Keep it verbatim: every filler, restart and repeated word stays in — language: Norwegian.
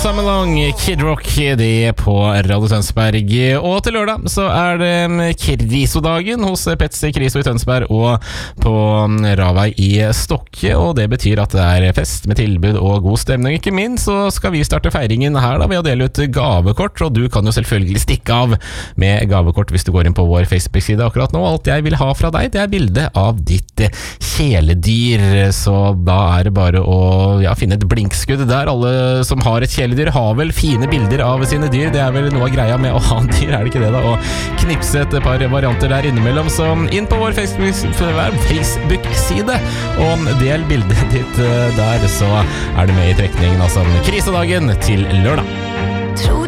Summerlong, Kid Rock, det på Radio Tønsberg. Og til lørdag så er det Krisodagen hos Pets Kriso i Tønsberg og på Ravei i Stokke. Og det betyr at det er fest med tilbud og god stemning. Ikke minst så skal vi starte feiringen her da ved å dele ut gavekort. Og du kan jo selvfølgelig stikke av med gavekort hvis du går inn på vår Facebook-side akkurat nå. Alt jeg vil ha fra deg, det er bilde av ditt kjæledyr. Så da er det bare å ja, finne et blinkskudd der. Alle som har et kjæledyr har vel fine bilder av sine dyr. Det er vel noe av greia med å ha dyr, er det ikke det da? Og knipse et par varianter der innimellom. Så inn på vår Facebook-side og del bildet ditt der, så er du med i trekningen. Altså krisedagen til lørdag.